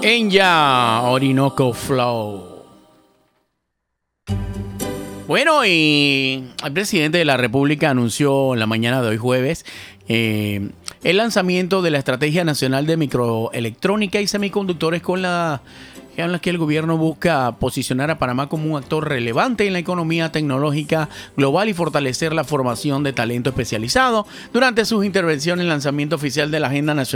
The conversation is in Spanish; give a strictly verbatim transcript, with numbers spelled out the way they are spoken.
Enya, Orinoco Flow. Bueno, y el presidente de la República anunció en la mañana de hoy jueves eh, el lanzamiento de la Estrategia Nacional de Microelectrónica y Semiconductores con la en la que el gobierno busca posicionar a Panamá como un actor relevante en la economía tecnológica global y fortalecer la formación de talento especializado. Durante sus intervenciones en el lanzamiento oficial de la Agenda Nacional